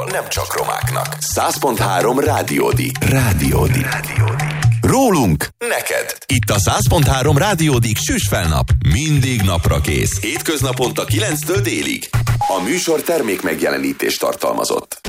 nem csak romáknak. 100.3 Rádiódik. Rádiódik. Rólunk neked. Itt a 100.3 Rádiódik Süsfelnap. Mindig napra kész. Hétköznaponta 9-től délig. A műsor termék megjelenítést tartalmazott.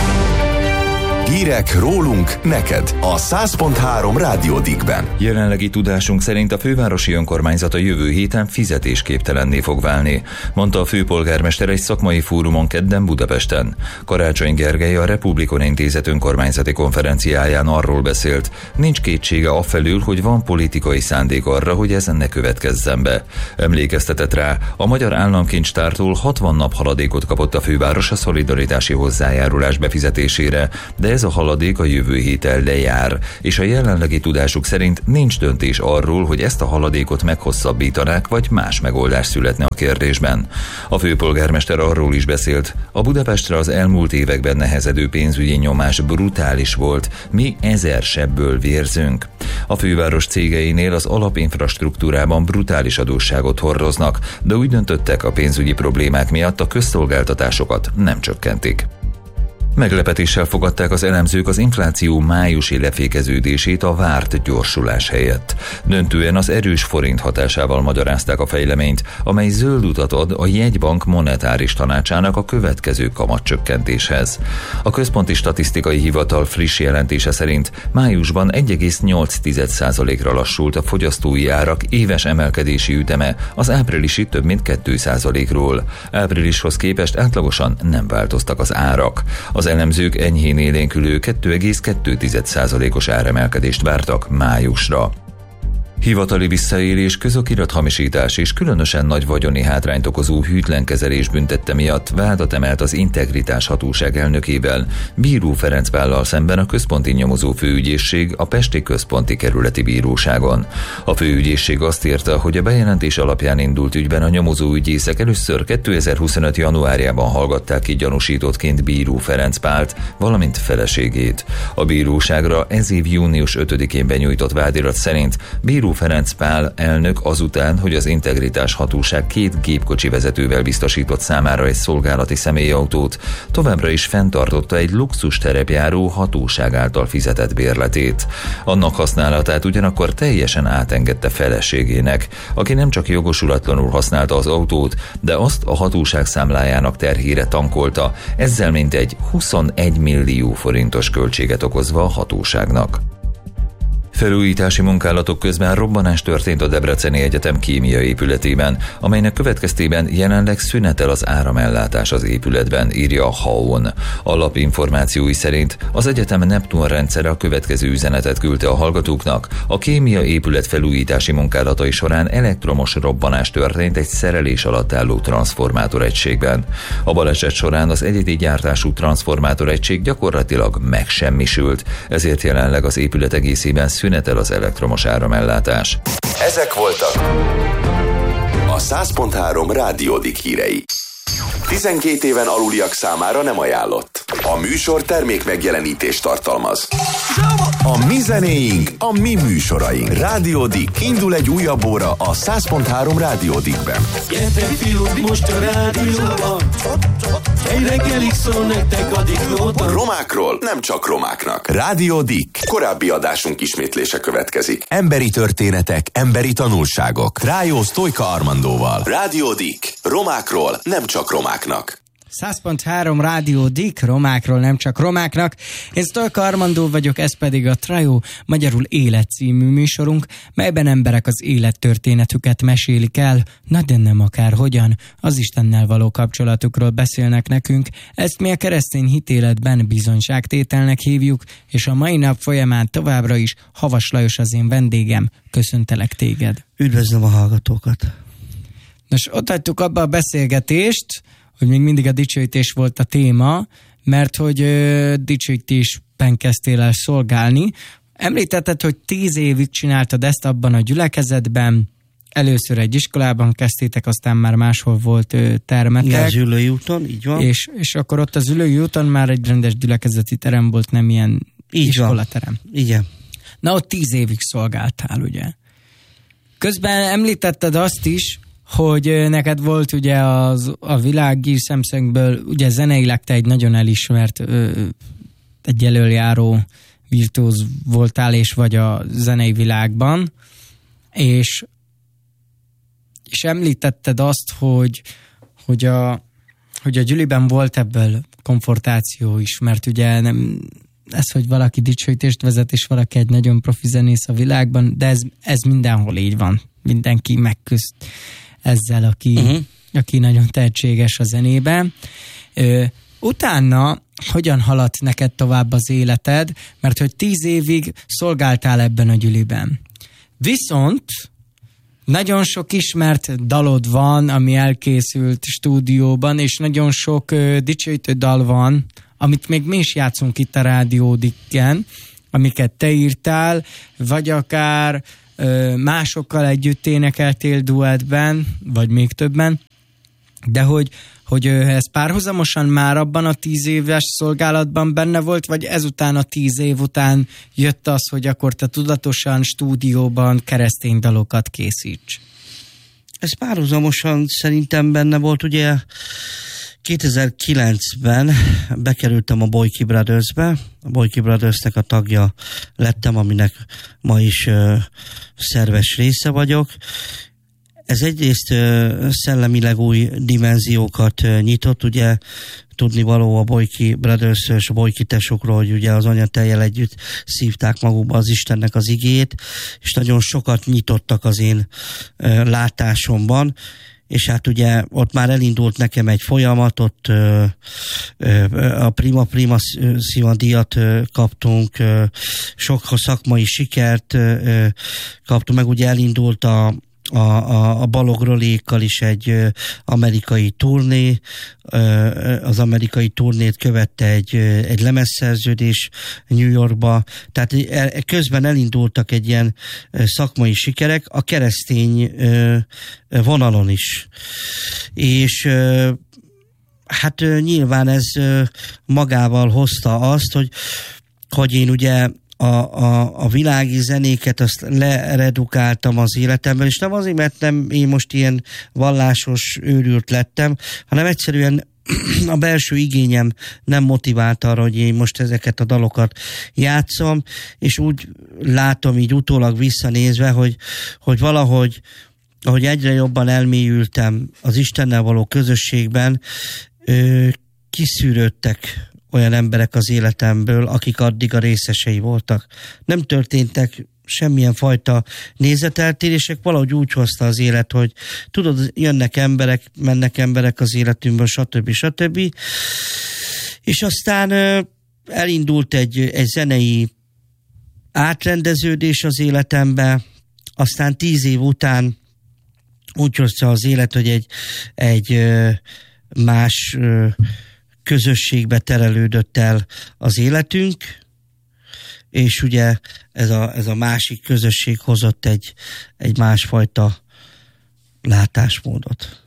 Hírek rólunk neked a 100.3 Rádiódikben. Jelenlegi tudásunk szerint a fővárosi önkormányzat a jövő héten fizetésképtelenné fog válni, mondta a főpolgármester egy szakmai fórumon kedden Budapesten. Karácsony Gergely a Republikon Intézet önkormányzati konferenciáján arról beszélt, nincs kétsége afelől, hogy van politikai szándék arra, hogy ez ne következzen be. Emlékeztetett rá, a Magyar Államkincstártól 60 nap haladékot kapott a főváros a szolidaritási hozzájárulás befizetésére, de ez a haladék a jövő héten lejár, és a jelenlegi tudásuk szerint nincs döntés arról, hogy ezt a haladékot meghosszabbítanák, vagy más megoldás születne a kérdésben. A főpolgármester arról is beszélt, a Budapestre az elmúlt években nehezedő pénzügyi nyomás brutális volt, mi 1000 sebből vérzünk. A főváros cégeinél az alapinfrastruktúrában brutális adósságot hordoznak, de úgy döntöttek, a pénzügyi problémák miatt a közszolgáltatásokat nem csökkentik. Meglepetéssel fogadták az elemzők az infláció májusi lefékeződését a várt gyorsulás helyett. Döntően az erős forint hatásával magyarázták a fejleményt, amely zöld utat ad a jegybank monetáris tanácsának a következő kamatcsökkentéshez. A Központi Statisztikai Hivatal friss jelentése szerint májusban 1,8%-ra lassult a fogyasztói árak éves emelkedési üteme, az áprilisi több mint 2%-ról. Áprilishoz képest átlagosan nem változtak az árak. Az elemzők enyhén élénkülő 2,2%-os áremelkedést vártak májusra. Hivatali visszaélés, közokirathamisítás és különösen nagy vagyoni hátrányt okozó hűtlen kezelés büntette miatt vádat emelt az Integritás Hatóság elnökével, Bíró Ferenc Pállal szemben a Központi Nyomozó Főügyészség a Pesti Központi Kerületi Bíróságon. A főügyészség azt írta, hogy a bejelentés alapján indult ügyben a nyomozóügyészek először 2025. januárjában hallgatták ki gyanúsítottként Bíró Ferenc Pált, valamint feleségét. A bíróságra ez év június 5-én benyújtott vádirat szerint Bíró Ferenc Pál elnök azután, hogy az Integritás Hatóság 2 gépkocsi vezetővel biztosított számára egy szolgálati személyautót, továbbra is fenntartotta egy luxus terepjáró hatóság által fizetett bérletét. Annak használatát ugyanakkor teljesen átengedte feleségének, aki nem csak jogosulatlanul használta az autót, de azt a hatóság számlájának terhére tankolta, ezzel mintegy 21 millió forintos költséget okozva a hatóságnak. Felújítási munkálatok közben robbanás történt a Debreceni Egyetem kémiai épületében, amelynek következtében jelenleg szünetel az áramellátás az épületben, írja a HAON. Alapinformációi szerint az egyetem Neptun rendszere a következő üzenetet küldte a hallgatóknak: a kémia épület felújítási munkálatai során elektromos robbanás történt egy szerelés alatt álló transformátoregységben. A baleset során az egyedi gyártású transformátoregység gyakorlatilag megsemmisült, ezért jelenleg az épület egészében szünetel az elektromos áramellátás. Ezek voltak a 100.3 Rádiódik hírei. 12 éven aluliak számára nem ajánlott. A műsor termék megjelenítést tartalmaz. A mi zenéink, a mi műsoraink. Rádiódik. Indul egy újabb óra a 100.3 Rádiódikben. Gyertek fiúk, most a rádióban. Egy reggelig szól nektek a Diklóta. Romákról nem csak romáknak. Rádiódik. Korábbi adásunk ismétlése következik. Emberi történetek, emberi tanulságok. Trájó Sztojka Armandóval. Rádiódik. Romákról nem csak romáknak. 100.3 Rádiódik, romákról nem csak romáknak. Én Sztojka Armandó vagyok, ez pedig a Trajó, magyarul Élet című műsorunk, melyben emberek az élettörténetüket mesélik el, de nem akárhogyan, az Istennel való kapcsolatukról beszélnek nekünk. Ezt mi a keresztény hitéletben bizonyságtételnek hívjuk, és a mai nap folyamán továbbra is Havas Lajos az én vendégem. Köszöntelek téged. Üdvözlöm a hallgatókat. Nos, ott hagytuk abba a beszélgetést, hogy még mindig a dicsőítés volt a téma, mert hogy dicsőítésben kezdtél el szolgálni. Említetted, hogy 10 évig csináltad ezt abban a gyülekezetben, először egy iskolában kezdtétek, aztán már máshol volt termetek. Igen, az Ülői úton, így van. És akkor ott az Ülői úton már egy rendes gyülekezeti terem volt, nem ilyen így iskolaterem. Van. Igen. Na, ott 10 évig szolgáltál, ugye? Közben említetted azt is, hogy neked volt ugye a világi szemszögből, ugye zeneileg te egy nagyon elismert, egy elöljáró virtuóz voltál, és vagy a zenei világban, és említetted azt, hogy a Gyüliben volt ebből komfortáció is, mert ugye nem ez, hogy valaki dicsőítést vezet, és valaki egy nagyon profi zenész a világban, de ez mindenhol így van. Mindenki megküzd ezzel, aki nagyon tehetséges a zenében. Utána hogyan haladt neked tovább az életed? Mert hogy 10 évig szolgáltál ebben a Gyüliben. Viszont nagyon sok ismert dalod van, ami elkészült stúdióban, és nagyon sok dicsőítő dal van, amit még mi is játszunk itt a Rádió Dicken, amiket te írtál, vagy akár másokkal együtt énekeltél duettben, vagy még többen, de hogy ez párhuzamosan már abban a 10 éves szolgálatban benne volt, vagy ezután a 10 év után jött az, hogy akkor te tudatosan stúdióban keresztény dalokat készíts? Ez párhuzamosan szerintem benne volt, ugye 2009-ben bekerültem a Boyki Brothersbe, a Boyki Brothersnek a tagja lettem, aminek ma is szerves része vagyok. Ez egyrészt szellemileg új dimenziókat nyitott, ugye tudnivaló a Boyki Brothers és a Boyki tesókról, hogy ugye az anyatejjel együtt szívták magukba az Istennek az igét, és nagyon sokat nyitottak az én látásomban, és hát ugye ott már elindult nekem egy folyamat, ott a Prima Szima díjat kaptunk, sok szakmai sikert kaptunk, meg ugye elindult a Balogh-Rolékkal is egy amerikai turné, az amerikai turnét követte egy lemezszerződés New Yorkba, tehát közben elindultak egy ilyen szakmai sikerek a keresztény vonalon is. És hát nyilván ez magával hozta azt, hogy én ugye a világi zenéket azt leredukáltam az életemben, és nem azért, mert nem én most ilyen vallásos őrült lettem, hanem egyszerűen a belső igényem nem motivált arra, hogy én most ezeket a dalokat játszom, és úgy látom így utólag visszanézve, hogy valahogy, ahogy egyre jobban elmélyültem az Istennel való közösségben, kiszűrődtek olyan emberek az életemből, akik addig a részesei voltak. Nem történtek semmilyen fajta nézeteltérések, valahogy úgy hozta az élet, hogy tudod, jönnek emberek, mennek emberek az életünkből, stb. És aztán elindult egy zenei átrendeződés az életembe, aztán 10 év után úgy hozta az élet, hogy egy más közösségbe terelődött el az életünk, és ugye ez a másik közösség hozott egy másfajta látásmódot.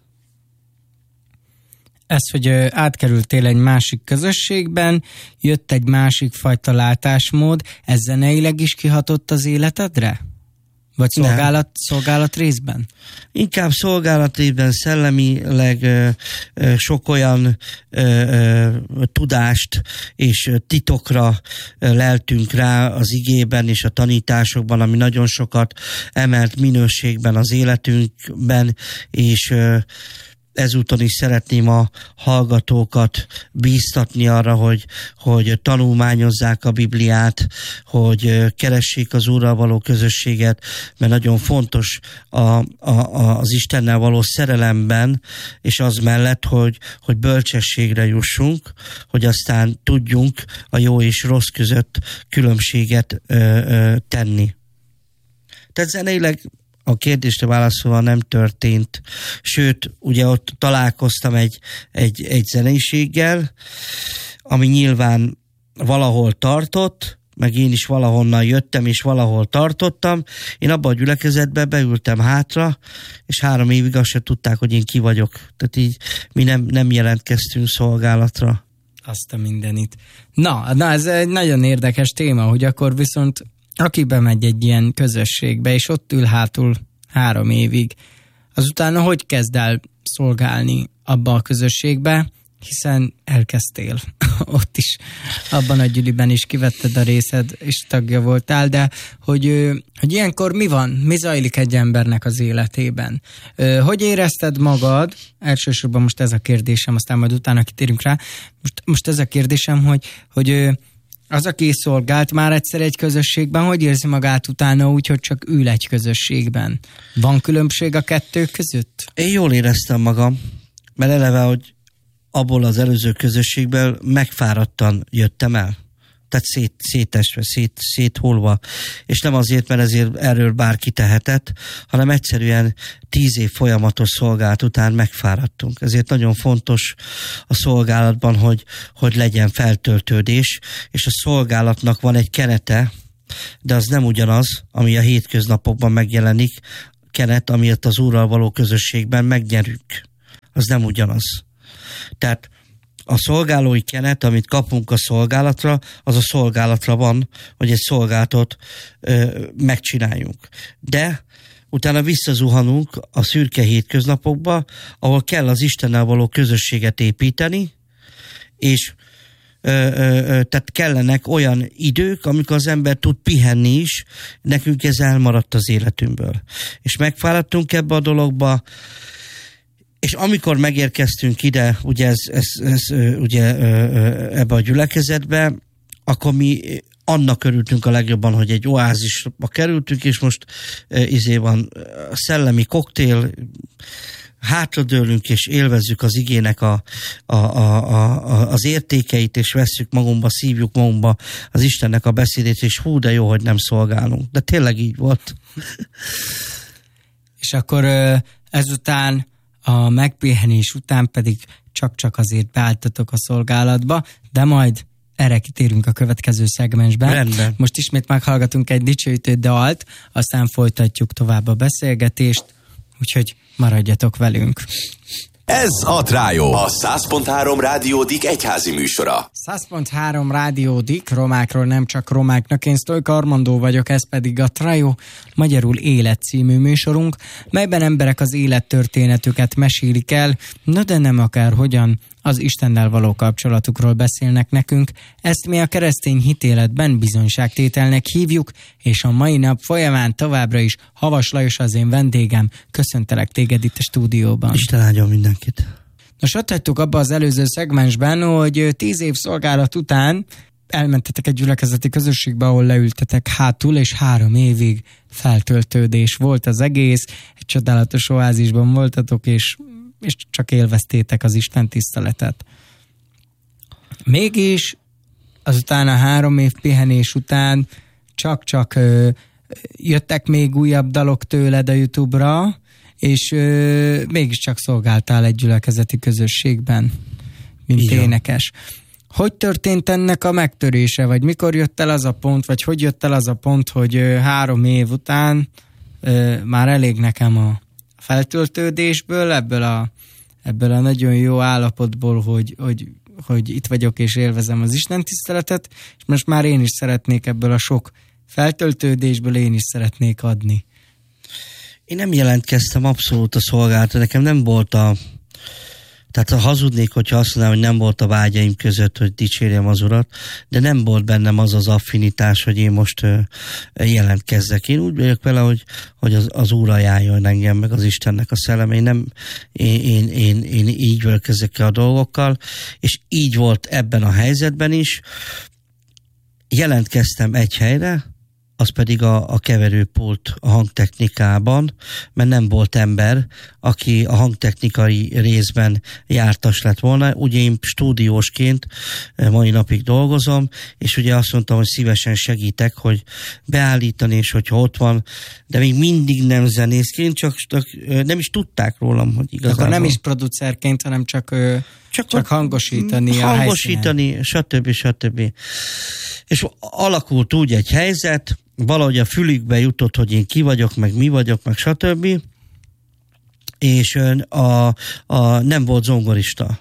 Ez, hogy átkerültél egy másik közösségben, jött egy másik fajta látásmód, ez zeneileg is kihatott az életedre? Vagy szolgálat részben? Inkább szolgálat részben, szellemileg sok olyan tudást és titokra leltünk rá az igében és a tanításokban, ami nagyon sokat emelt minőségben az életünkben, és ezúton is szeretném a hallgatókat bíztatni arra, hogy tanulmányozzák a Bibliát, hogy keressék az Úrral való közösséget, mert nagyon fontos az Istennel való szerelemben, és az mellett, hogy bölcsességre jussunk, hogy aztán tudjunk a jó és rossz között különbséget tenni. Tehát zeneileg a kérdésre válaszolva nem történt. Sőt, ugye ott találkoztam egy zeneiséggel, ami nyilván valahol tartott, meg én is valahonnan jöttem, és valahol tartottam. Én abban a gyülekezetben beültem hátra, és 3 évig azt se tudták, hogy én ki vagyok. Tehát így mi nem jelentkeztünk szolgálatra. Azt a mindenit. Na, ez egy nagyon érdekes téma, hogy akkor viszont aki bemegy egy ilyen közösségbe, és ott ül hátul 3 évig, azután hogy kezd el szolgálni abba a közösségbe, hiszen elkezdtél ott is, abban a gyűliben is kivetted a részed, és tagja voltál, de hogy ilyenkor mi van, mi zajlik egy embernek az életében? Hogy érezted magad, elsősorban most ez a kérdésem, aztán majd utána kitérünk rá, most ez a kérdésem, hogy az, aki szolgált már egyszer egy közösségben, hogy érzi magát utána úgy, hogy csak ül egy közösségben? Van különbség a kettő között? Én jól éreztem magam, mert eleve, hogy abból az előző közösségből megfáradtan jöttem el. Tehát szétesve, szétholva. És nem azért, mert ezért erről bárki tehetett, hanem egyszerűen 10 év folyamatos szolgálat után megfáradtunk. Ezért nagyon fontos a szolgálatban, hogy legyen feltöltődés, és a szolgálatnak van egy kerete, de az nem ugyanaz, ami a hétköznapokban megjelenik, keret, amiért az Úrral való közösségben megnyerünk. Az nem ugyanaz. Tehát a szolgálói kenet, amit kapunk a szolgálatra, az a szolgálatra van, hogy egy szolgálatot megcsináljunk. De utána visszazuhanunk a szürke hétköznapokba, ahol kell az Istennel való közösséget építeni, és tehát kellenek olyan idők, amikor az ember tud pihenni is, nekünk ez elmaradt az életünkből. És megfáradtunk ebbe a dologba, és amikor megérkeztünk ide, ugye ebbe a gyülekezetbe, akkor mi annak örültünk a legjobban, hogy egy oázisba kerültünk, és most van szellemi koktél, hátradőlünk és élvezzük az igének az értékeit, és vesszük magunkba, szívjuk magunkba az Istennek a beszédét, és hú, de jó, hogy nem szolgálunk. De tényleg így volt. És akkor ezután a megpihenés után pedig csak azért beálltatok a szolgálatba, de majd erre kitérünk a következő szegmensben. Rendben. Most ismét meghallgatunk egy dicsőítő dalt, aztán folytatjuk tovább a beszélgetést, úgyhogy maradjatok velünk. Ez a Trájó, a 100.3 Rádió Dik egyházi műsora. 100.3 Rádió Dik, romákról nem csak romáknak. Én Sztojka Armandó vagyok, ez pedig a Trájó, magyarul Élet című műsorunk, melyben emberek az élettörténetüket mesélik el, no de nem akárhogyan, az Istennel való kapcsolatukról beszélnek nekünk. Ezt mi a keresztény hitéletben bizonyságtételnek hívjuk, és a mai nap folyamán továbbra is Havas Lajos az én vendégem. Köszöntelek téged itt a stúdióban. Isten áldjon mindenkit. Nos, ott hagytuk abba az előző szegmensben, hogy 10 év szolgálat után elmentetek egy gyülekezeti közösségbe, ahol leültetek hátul, és 3 évig feltöltődés volt az egész. Egy csodálatos oázisban voltatok, és csak élveztétek az Isten tiszteletet. Mégis azután a 3 év pihenés után csak jöttek még újabb dalok tőled a YouTube-ra, és mégiscsak szolgáltál egy gyülekezeti közösségben, mint igen, énekes. Hogy történt ennek a megtörése, vagy mikor jött el az a pont, vagy hogy jött el az a pont, hogy 3 év után már elég nekem a feltöltődésből, ebből a nagyon jó állapotból, hogy itt vagyok és élvezem az Isten tiszteletet, és most már én is szeretnék ebből a sok feltöltődésből én is szeretnék adni. Én nem jelentkeztem abszolút a szolgálatra, nekem nem volt tehát hazudnék, hogyha azt mondanám, hogy nem volt a vágyaim között, hogy dicsérjem az Urat, de nem volt bennem az affinitás, hogy én most jelentkezzek. Én úgy vagyok vele, hogy az Úr ajánljon engem, meg az Istennek a szelleme. Én így vagyok ezekkel a dolgokkal, és így volt ebben a helyzetben is. Jelentkeztem egy helyre, az pedig a keverőpult a hangtechnikában, mert nem volt ember, aki a hangtechnikai részben jártas lett volna. Ugye én stúdiósként mai napig dolgozom, és ugye azt mondtam, hogy szívesen segítek, hogy beállítani, és hogyha ott van, de még mindig nem zenészként, csak nem is tudták rólam, hogy igazából. Akkor nem is producerként, hanem csak hangosítani a hangosítani, stb. És alakult úgy egy helyzet, valahogy a fülükbe jutott, hogy én ki vagyok, meg mi vagyok, meg stb. És nem volt zongorista.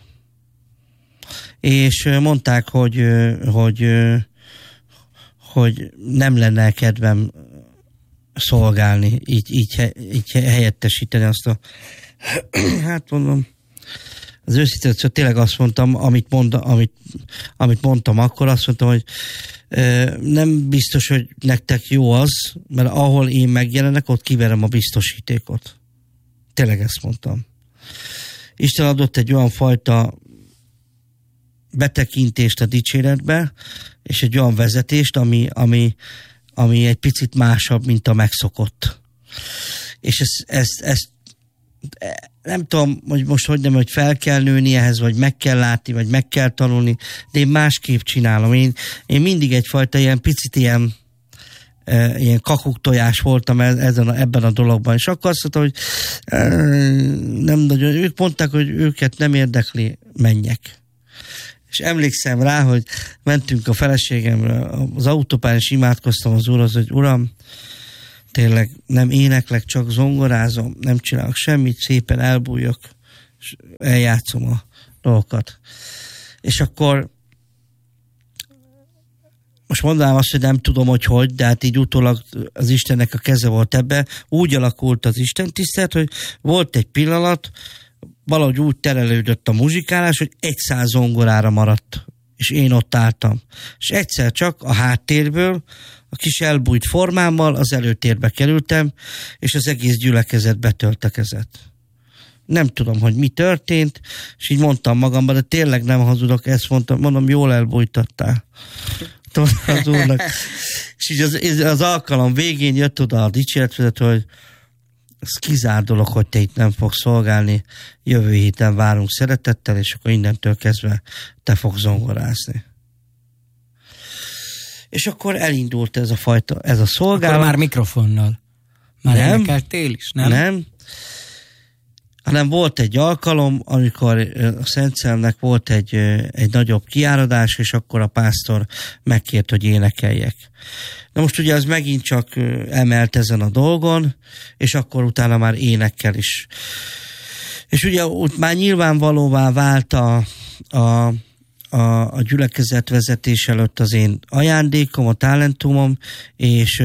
És mondták, hogy nem lenne kedvem szolgálni, így helyettesíteni azt a hát mondom, az őszintén tényleg azt mondtam, amit mondtam akkor, azt mondtam, hogy nem biztos, hogy nektek jó az, mert ahol én megjelenek, ott kiverem a biztosítékot. Tényleg ezt mondtam. Isten adott egy olyan fajta betekintést a dicséretbe, és egy olyan vezetést, ami egy picit másabb, mint a megszokott. És ezt nem tudom, hogy most hogy fel kell nőni ehhez, vagy meg kell látni, vagy meg kell tanulni, de én másképp csinálom. Én mindig egyfajta ilyen picit ilyen kakuktojás voltam ebben a dologban, és akkor azt mondtam, hogy nem nagyon, ők mondták, hogy őket nem érdekli, menjek. És emlékszem rá, hogy mentünk a feleségemre az autópályán, és imádkoztam az Úrhoz, hogy Uram, tényleg nem éneklek, csak zongorázom, nem csinálok semmit, szépen elbújok, és eljátszom a dolgokat. És akkor most mondanám azt, hogy nem tudom, hogy, de hát így utólag az Istennek a keze volt ebbe. Úgy alakult az Isten tisztelet, hogy volt egy pillanat, valahogy úgy terelődött a muzsikálás, hogy 100 zongorára maradt, és én ott álltam. És egyszer csak a háttérből, a kis elbújt formámmal az előtérbe kerültem, és az egész gyülekezet betöltekezett. Nem tudom, hogy mi történt, és így mondtam magamban, de tényleg nem hazudok, ezt mondom, jól elbújtattál. Az úrnak. És így az alkalom végén jött oda a dicséretvezető, hogy ez kizár dolog, hogy te itt nem fogsz szolgálni, jövő héten várunk szeretettel, és akkor innentől kezdve te fogsz zongorázni. És akkor elindult ez a szolgálat. Akkor már mikrofonnal. Már énekeltél is, nem? Nem. Hanem volt egy alkalom, amikor a Szent Szellemnek volt egy nagyobb kiáradás, és akkor a pásztor megkért, hogy énekeljek. Na most ugye az megint csak emelt ezen a dolgon, és akkor utána már énekkel is. És ugye ott már nyilvánvalóvá vált a gyülekezet vezetés előtt az én ajándékom, a talentumom, és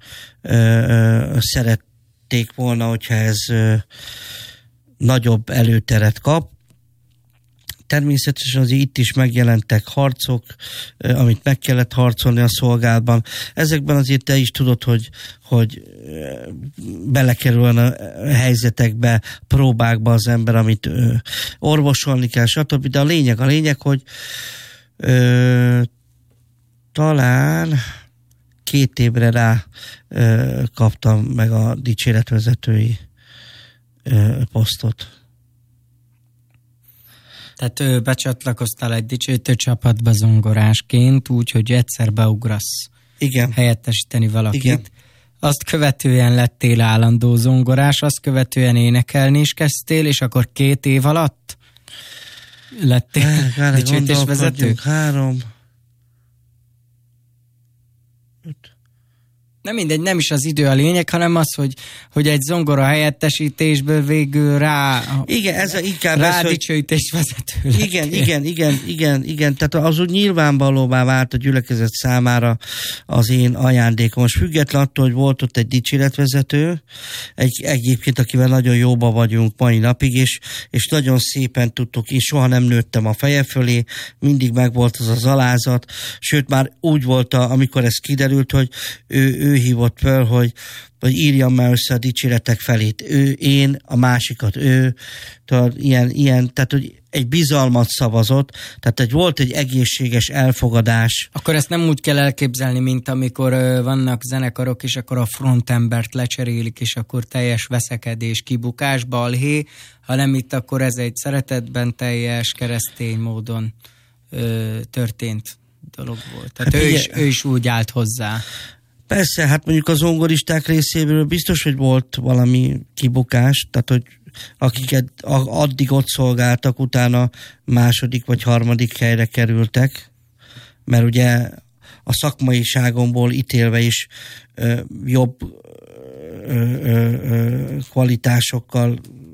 szerették volna, hogyha ez nagyobb előteret kap. Természetesen azért itt is megjelentek harcok, amit meg kellett harcolni a szolgálatban. Ezekben azért te is tudod, hogy belekerül a helyzetekbe, próbákba az ember, amit orvosolni kell, stb. De a lényeg, hogy talán 2 évre rá kaptam meg a dicséretvezetői posztot. Tehát becsatlakoztál egy dicsőítő csapatba zongorásként, úgy, hogy egyszer beugrasz. Igen. Helyettesíteni valakit. Igen. Azt követően lettél állandó zongorás, azt követően énekelni is kezdtél, és akkor 2 év alatt lettél dicsőítésvezető? 3, 5. Nem mindegy, nem is az idő a lényeg, hanem az, hogy egy zongora helyettesítésből végül igen, ez inkább dicsőítésvezető. Igen. Tehát az úgy nyilvánvalóvá vált a gyülekezet számára az én ajándékom. Most független attól, hogy volt ott egy dicséretvezető, egyébként, akivel nagyon jóba vagyunk mai napig, és nagyon szépen tudtuk, én soha nem nőttem a feje fölé, mindig megvolt az alázat, sőt már úgy volt, amikor ez kiderült, hogy ő hívott föl, hogy írjam már össze a dicséretek felét. Én, a másikat ő, tehát ilyen, tehát hogy egy bizalmat szavazott, tehát volt egy egészséges elfogadás. Akkor ezt nem úgy kell elképzelni, mint amikor vannak zenekarok, és akkor a frontembert lecserélik, és akkor teljes veszekedés, kibukás, balhé, hanem itt akkor ez egy szeretetben teljes, keresztény módon történt dolog volt. Tehát hát ő is úgy állt hozzá. Persze, hát mondjuk a zongoristák részéről biztos, hogy volt valami kibukás, tehát hogy akiket addig ott szolgáltak, utána 2. vagy 3. helyre kerültek, mert ugye a szakmaiságomból ítélve is kvalitásokkal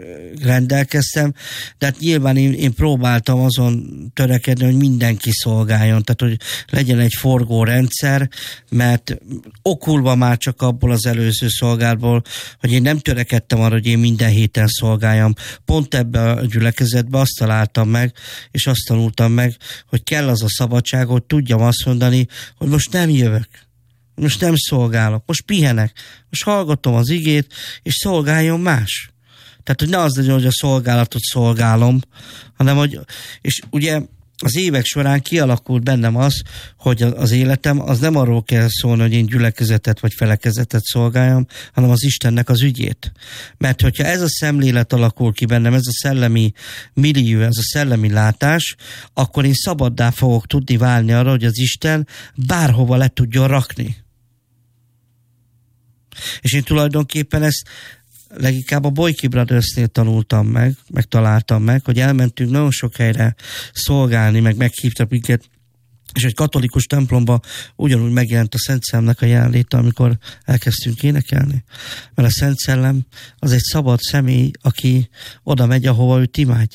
rendelkeztem, de hát nyilván én próbáltam azon törekedni, hogy mindenki szolgáljon, tehát hogy legyen egy forgórendszer, mert okulva már csak abból az előző szolgálatból, hogy én nem törekedtem arra, hogy én minden héten szolgáljam. Pont ebbe a gyülekezetbe azt találtam meg, és azt tanultam meg, hogy kell az a szabadság, hogy tudjam azt mondani, hogy most nem jövök. Most nem szolgálok, most pihenek, most hallgatom az igét, és szolgáljon más. Tehát, hogy ne az legyen, hogy a szolgálatot szolgálom, hanem, hogy, és ugye az évek során kialakult bennem az, hogy az életem az nem arról kell szólni, hogy én gyülekezetet vagy felekezetet szolgáljam, hanem az Istennek az ügyét. Mert hogyha ez a szemlélet alakul ki bennem, ez a szellemi millió, ez a szellemi látás, akkor én szabaddá fogok tudni válni arra, hogy az Isten bárhova le tudjon rakni. És én tulajdonképpen ezt leginkább a Boyki Brothersnél tanultam meg találtam meg, hogy elmentünk nagyon sok helyre szolgálni, meg meghívtak minket, és egy katolikus templomba ugyanúgy megjelent a Szent Szellemnek a jelenléte, amikor elkezdtünk énekelni. Mert a Szent Szellem az egy szabad személy, aki oda megy, ahova őt imádja.